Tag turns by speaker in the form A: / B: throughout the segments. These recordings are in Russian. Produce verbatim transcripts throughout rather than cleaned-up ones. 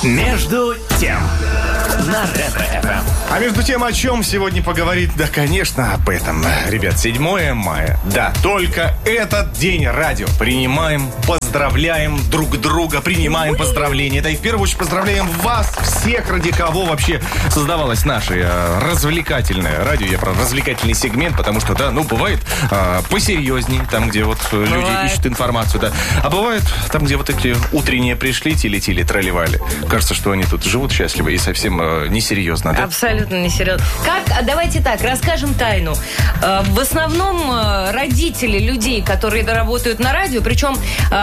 A: Между тем на Ретро-эф эм.
B: А между тем, о чем сегодня поговорить? Да, конечно, об этом. Ребят, седьмое мая. Да, только этот день радио. Принимаем, поздравляем друг друга, принимаем поздравления. Да и в первую очередь поздравляем вас, всех, ради кого вообще создавалось наше э, развлекательное радио. Я про развлекательный сегмент, потому что, да, ну, бывает э, посерьезней, там, где вот бывает. Люди ищут информацию, да. А бывает там, где вот эти утренние пришли, тили-тили, тролливали. Кажется, что они тут живут счастливо и совсем э, несерьезно, да?
C: Абсолютно несерьезно. Как, давайте так, расскажем тайну. Э, в основном э, родители людей, которые работают на радио, причем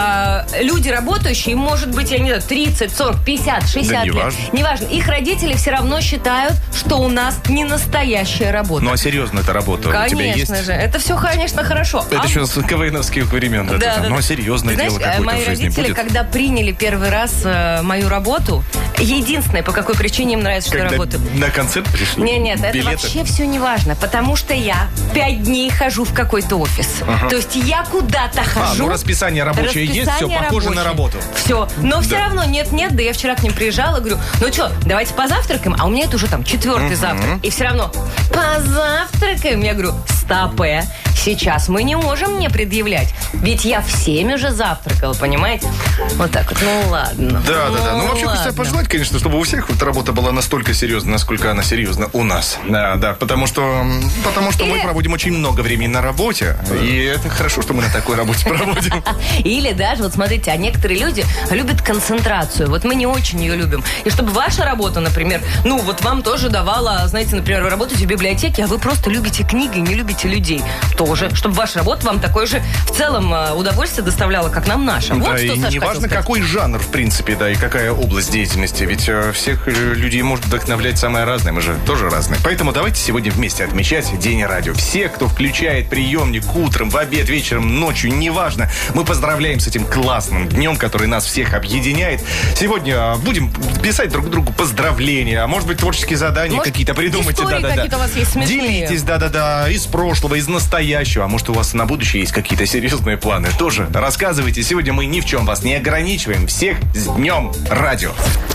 C: э, люди работающие, может быть, я не знаю, тридцать, сорок, пятьдесят, шестьдесят
B: да,
C: лет.
B: неважно.
C: Неважно. Их родители все равно считают, что у нас не настоящая работа.
B: Ну, а серьезно эта работа
C: конечно
B: у тебя есть?
C: Конечно же. Это все, конечно, хорошо.
B: Это
C: а...
B: еще с КВНовских времен. Да, да, да. Ну, а серьезное
C: Знаешь,
B: дело какое-то
C: мои
B: в жизни
C: родители,
B: будет?
C: когда приняли первый раз э, мою работу, единственное, по какой причине им нравится, что я
B: Когда
C: работаю.
B: на концерт пришли?
C: Нет, нет, это
B: билеты?
C: вообще все не важно, потому что я пять дней хожу в какой-то офис. Ага. То есть я куда-то хожу.
B: А, ну расписание рабочее
C: расписание
B: есть, все похоже
C: рабочее.
B: на работу.
C: Все, но все
B: да.
C: равно нет-нет, да я вчера к ним приезжала, говорю, ну что, давайте позавтракаем, а у меня это уже там четвертый uh-huh. завтрак. И все равно, позавтракаем, я говорю, стопэ, сейчас мы не можем мне предъявлять, ведь я в семь уже завтракала, понимаете? Вот так вот, ну ладно.
B: Да,
C: ну,
B: да, да. Ну, вообще,
C: ладно.
B: хочется пожелать, конечно, чтобы у всех вот работа была настолько серьезна, насколько она серьезна у нас. Да, да, потому что, потому что
C: Или...
B: мы проводим очень много времени на работе, и это хорошо, что мы на такой работе проводим.
C: Или даже, вот смотрите, а некоторые люди любят концентрацию. Вот мы не очень ее любим. И чтобы ваша работа, например, ну, вот вам тоже давала, знаете, например, вы работаете в библиотеке, а вы просто любите книги, не любите людей. Тоже. Чтобы ваша работа вам такое же в целом удовольствие доставляла, как нам наша. Вот
B: да,
C: что
B: и
C: Саша
B: не важно, какой жанр, в принципе, да, и какая область деятельности. Ведь э, всех людей может вдохновлять самое разное. Мы же тоже разные. Поэтому давайте сегодня вместе отмечать День радио. Все, кто включает приемник утром, в обед, вечером, ночью, неважно. Мы поздравляем с этим классным днем, который нас всех объединяет. Сегодня будем писать друг другу поздравления, а может быть, творческие задания может, какие-то придумайте.
C: Истории
B: да, да,
C: какие-то
B: да.
C: у вас есть смешные.
B: Делитесь, да-да-да, из прошлого, из настоящего. А может, у вас на будущее есть какие-то серьезные планы. Тоже рассказывайте. Сегодня мы ни в чем вас не ограничиваем. Всех с Днем радио.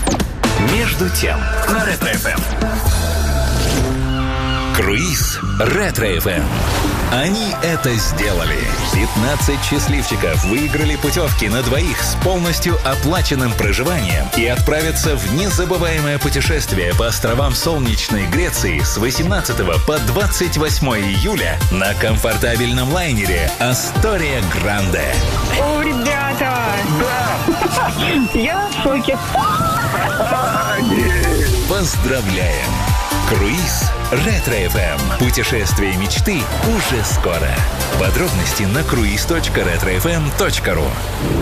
A: Между тем на Ретро-эф эм.
D: Круиз Ретро-эф эм. Они это сделали. пятнадцать счастливчиков выиграли путевки на двоих с полностью оплаченным проживанием и отправятся в незабываемое путешествие по островам солнечной Греции с восемнадцатого по двадцать восьмое июля на комфортабельном лайнере «Астория Гранде».
E: О, ребята! Да! Я в шоке.
D: Поздравляем! Круиз Ретро-эф эм. Путешествие мечты уже скоро. Подробности на круиз точка ретро эф эм точка ру.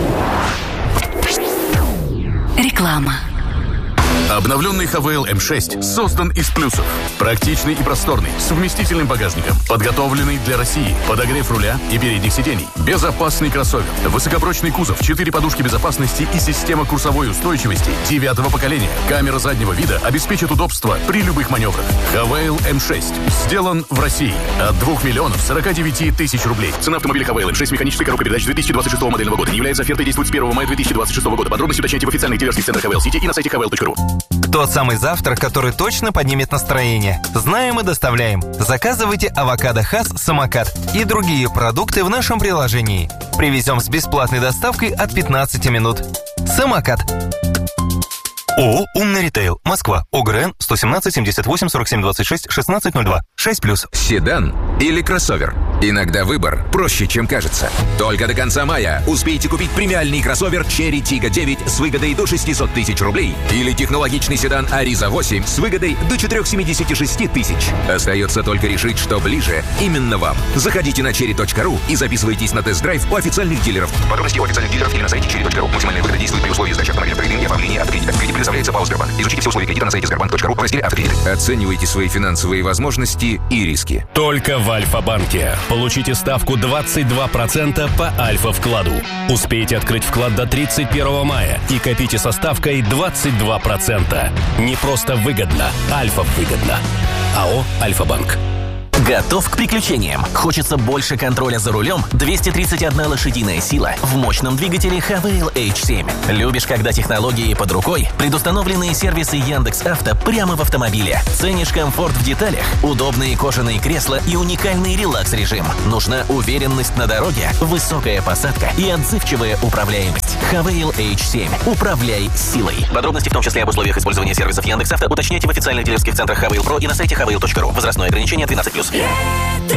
F: Реклама.
G: Обновленный ХВЛ эм шесть создан из плюсов. Практичный и просторный, с вместительным багажником, подготовленный для России, подогрев руля и передних сидений, безопасный кроссовер, высокопрочный кузов, четыре подушки безопасности и система курсовой устойчивости девятого поколения. Камера заднего вида обеспечит удобство при любых маневрах. ХВЛ эм шесть сделан в России от двух миллионов сорока девяти тысяч рублей. Цена автомобиля ХВЛ эм шесть механической коробкой передач две тысячи двадцать шестого модельного года не является офертой, действует с первого мая две тысячи двадцать шестого года. Подробности уточняйте в официальных дилерских центрах ХВЛ Сити и на сайте хвл точка ру.
H: Тот самый завтрак, который точно поднимет настроение. Знаем и доставляем. Заказывайте авокадо Хас Самокат и другие продукты в нашем приложении. Привезем с бесплатной доставкой от пятнадцати минут. Самокат. ООО «Умный ритейл», Москва, ОГРН сто семнадцать семьдесят восемь сорок семь двадцать шесть шестнадцать ноль два, шесть плюс.
I: Седан или кроссовер? Иногда выбор проще, чем кажется. Только до конца мая успейте купить премиальный кроссовер Cherry Tiggo девять с выгодой до шестьсот тысяч рублей или технологичный седан Ariza восемь с выгодой до четыреста семьдесят шесть тысяч. Остается только решить, что ближе именно вам. Заходите на черри точка ру и записывайтесь на тест-драйв у официальных дилеров. Подробности у официальных дилеров или на сайте черри точка ру. Максимальная выгода действует при условии сдачи автомобиля в кредит и оформления автокредита. Кредит предоставляется по Сбербанк. Изучите все условия кредита на сайте сбербанк точка ру в разделе «Автокредит». Оценивайте свои финансовые возможности и риски.
J: Только в Альфа-банке. Получите ставку двадцать два процента по Альфа-вкладу. Успейте открыть вклад до тридцать первого мая и копите со ставкой двадцать два процента. Не просто выгодно, Альфа выгодно. АО «Альфа-банк».
K: Готов к приключениям? Хочется больше контроля за рулем? двести тридцать одна лошадиная сила в мощном двигателе Хавейл эйч семь. Любишь, когда технологии под рукой? Предустановленные сервисы Яндекс.Авто прямо в автомобиле. Ценишь комфорт в деталях? Удобные кожаные кресла и уникальный релакс-режим. Нужна уверенность на дороге, высокая посадка и отзывчивая управляемость. Хавейл эйч семь. Управляй силой. Подробности, в том числе об условиях использования сервисов Яндекс.Авто, уточняйте в официальных дилерских центрах Хавейл Про и на сайте хавейл точка ру. Возрастное ограничение двенадцать плюс.